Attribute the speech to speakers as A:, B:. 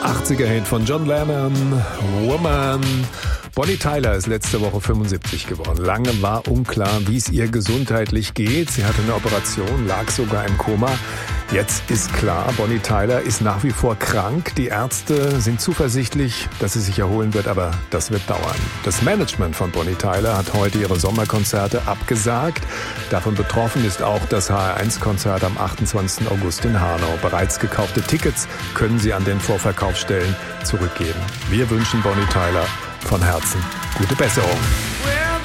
A: 80er-Hit von John Lennon, Woman. Bonnie Tyler ist letzte Woche 75 geworden. Lange war unklar, wie es ihr gesundheitlich geht. Sie hatte eine Operation, lag sogar im Koma. Jetzt ist klar, Bonnie Tyler ist nach wie vor krank. Die Ärzte sind zuversichtlich, dass sie sich erholen wird, aber das wird dauern. Das Management von Bonnie Tyler hat heute ihre Sommerkonzerte abgesagt. Davon betroffen ist auch das HR1-Konzert am 28. August in Hanau. Bereits gekaufte Tickets können sie an den Vorverkaufsstellen zurückgeben. Wir wünschen Bonnie Tyler von Herzen gute Besserung.